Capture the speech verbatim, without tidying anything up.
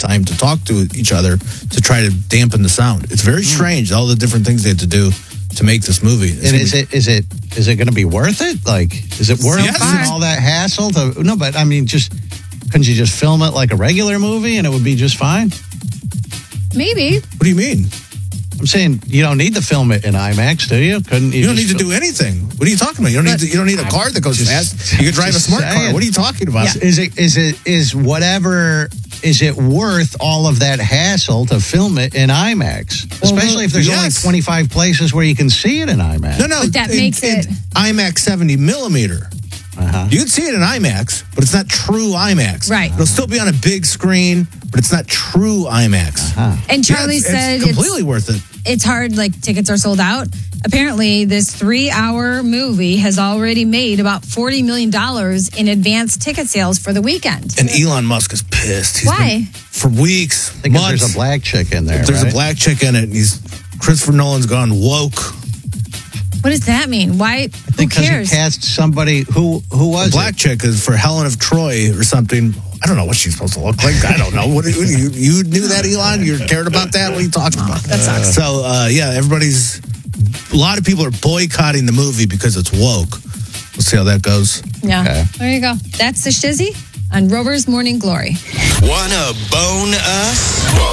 time to talk to each other to try to dampen the sound. It's very strange, all the different things they had to do to make this movie. It's and is be, it is it is it going to be worth it? Like, is it worth yes. all that hassle? To, no, but I mean, just couldn't you just film it like a regular movie and it would be just fine? Maybe. What do you mean? I'm saying you don't need to film it in IMAX, do you? Couldn't you? You don't just need to film- do anything. What are you talking about? You don't But, need to, you don't need a car that goes just- fast. You could drive a just smart saying. car. What are you talking about? Yeah. Is it is it is whatever? Is it worth all of that hassle to film it in IMAX? Especially if there's yes. only twenty-five places where you can see it in IMAX. No, no. But that makes it- IMAX seventy millimeter. Uh-huh. You can see it in IMAX, but it's not true IMAX. Right. It'll still be on a big screen, but it's not true IMAX. Uh-huh. And Yeah, Charlie it's, said it's completely it's, worth it. it's hard, like tickets are sold out. Apparently, this three-hour movie has already made about forty million dollars in advance ticket sales for the weekend. And Elon Musk is pissed. He's Why? been- for weeks, Because months. there's a black chick in there. There's right? a black chick in it, and he's Christopher Nolan's gone woke. What does that mean? Why? Who Because cares? he cast somebody who who was The black it? chick is for Helen of Troy or something. I don't know what she's supposed to look like. I don't know. What, what you, you knew that, Elon? You cared about that? What are you talking about? That sucks. So, uh, yeah, everybody's... A lot of people are boycotting the movie because it's woke. We'll see how that goes. Yeah. Okay. There you go. That's the shizzy on Rover's Morning Glory. Wanna bone us?